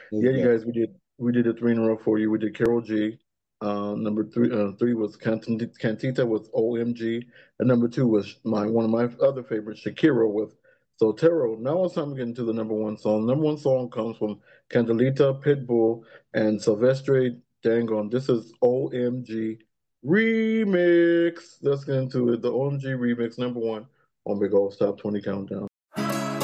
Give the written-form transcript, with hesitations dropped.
Yeah, Most you definitely. guys, we did a three in a row for you. We did Carol G. Number three was Cantita with OMG, and number two was my one of my other favorites, Shakira with Sotero. Now it's time to get into the number one song. Number one song comes from Candelita, Pitbull, and Silvestre Dangon. This is OMG Remix. Let's get into it. The OMG Remix, number one on Big Old Top 20 Countdown.